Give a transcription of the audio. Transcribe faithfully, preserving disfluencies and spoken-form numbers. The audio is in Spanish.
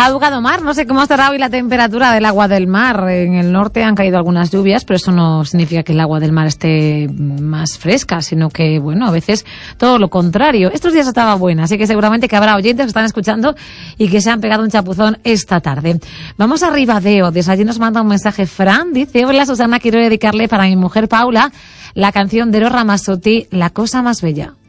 Abogado Mar, no sé cómo estará hoy la temperatura del agua del mar. En el norte han caído algunas lluvias, pero eso no significa que el agua del mar esté más fresca, sino que, bueno, a veces todo lo contrario. Estos días estaba buena, así que seguramente que habrá oyentes que están escuchando y que se han pegado un chapuzón esta tarde. Vamos a Ribadeo, desde allí nos manda un mensaje Fran, dice: hola Susana, quiero dedicarle para mi mujer Paula la canción de Eros Ramazzotti, La cosa más bella.